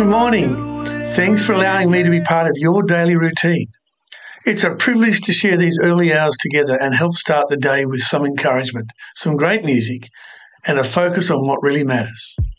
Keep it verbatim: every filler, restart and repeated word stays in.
Good morning. Thanks for allowing me to be part of your daily routine. It's a privilege to share these early hours together and help start the day with some encouragement, some great music, and a focus on what really matters.